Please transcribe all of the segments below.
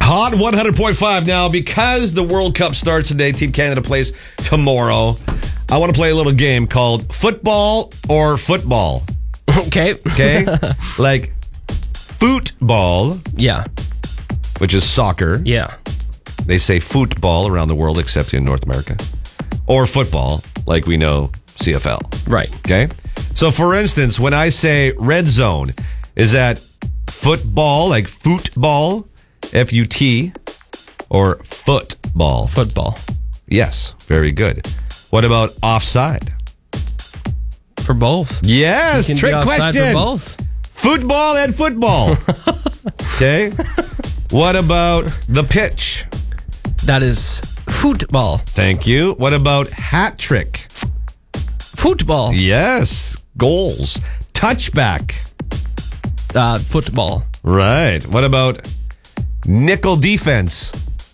Hot 100.5 now. Because the World Cup starts today, Team Canada plays tomorrow. I want to play a little game called Football or Football. Okay. Okay? Like football, Yeah. which is soccer. Yeah. They say football around the world except in North America. Or football, like we know CFL. Right. Okay? So, for instance, when I say red zone, is that football, like football, F-U-T, or football? Football. Yes, very good. What about offside? For both. Yes, You can trick be offside question. for both. Football and football. Okay? What about the pitch? That is football. Thank you. What about hat trick? Football. Yes, goals. Touchback. Football. Right. What about nickel defense?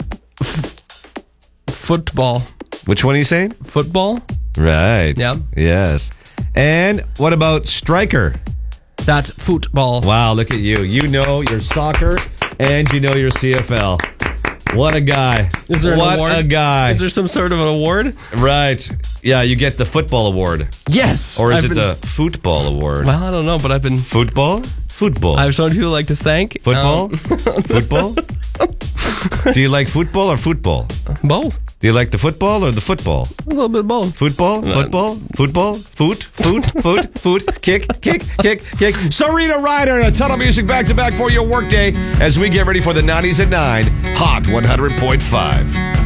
Football. Which one are you saying? Football. Right. Yeah. Yes. And what about striker? That's football. Wow, look at you. You know your soccer and you know your CFL. What a guy. Is there an what award? a guy. Is there some sort of an award? Right. Yeah, you get the football award. Yes. Or is I've it been- the football award? Well, I don't know, but I've been. Football? Football. I have some people like to thank. Football? Football? Do you like football or football? Both. Do you like the football or the football? A little bit both. Football, football, football, foot, kick. Serena Ryder and a ton of music back to back for your workday as we get ready for the 90s at 9. Hot 100.5.